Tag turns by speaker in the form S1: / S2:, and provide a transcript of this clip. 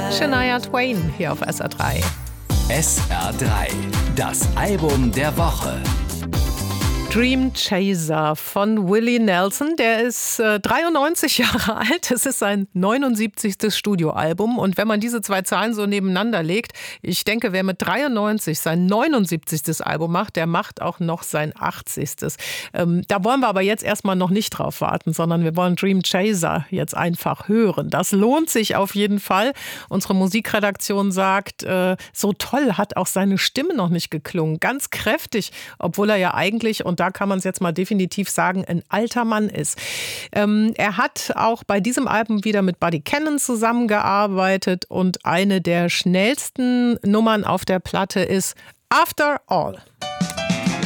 S1: Shania Twain hier auf SR3.
S2: SR3, das Album der Woche.
S1: Dream Chaser von Willie Nelson. Der ist 93 Jahre alt. Es ist sein 79. Studioalbum. Und wenn man diese zwei Zahlen so nebeneinander legt, ich denke, wer mit 93 sein 79. Album macht, der macht auch noch sein 80. Da wollen wir aber jetzt erstmal noch nicht drauf warten, sondern wir wollen Dream Chaser jetzt einfach hören. Das lohnt sich auf jeden Fall. Unsere Musikredaktion sagt, so toll hat auch seine Stimme noch nicht geklungen. Ganz kräftig, obwohl er ja eigentlich, und da kann man es jetzt mal definitiv sagen, ein alter Mann ist. Er hat auch bei diesem Album wieder mit Buddy Cannon zusammengearbeitet und eine der schnellsten Nummern auf der Platte ist After All.